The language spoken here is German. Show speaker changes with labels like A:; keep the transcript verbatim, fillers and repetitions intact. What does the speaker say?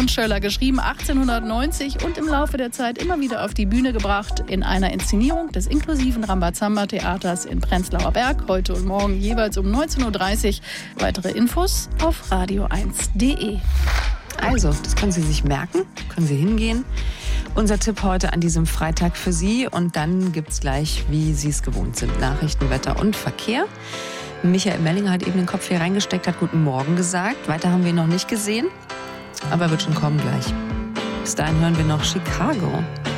A: Tonschöller, geschrieben achtzehnhundertneunzig und im Laufe der Zeit immer wieder auf die Bühne gebracht in einer Inszenierung des inklusiven Rambazamba-Theaters in Prenzlauer Berg, heute und morgen jeweils um neunzehn Uhr dreißig. Weitere Infos auf radio eins punkt de.
B: Also, das können Sie sich merken, können Sie hingehen. Unser Tipp heute an diesem Freitag für Sie. Und dann gibt's gleich, wie Sie es gewohnt sind, Nachrichten, Wetter und Verkehr. Michael Mellinger hat eben den Kopf hier reingesteckt, hat Guten Morgen gesagt. Weiter haben wir ihn noch nicht gesehen, aber er wird schon kommen gleich. Bis dahin hören wir noch Chicago.